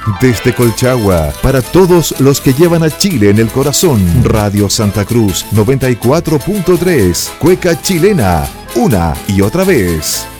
Desde Colchagua, para todos los que llevan a Chile en el corazón, Radio Santa Cruz 94.3, Cueca Chilena, una y otra vez.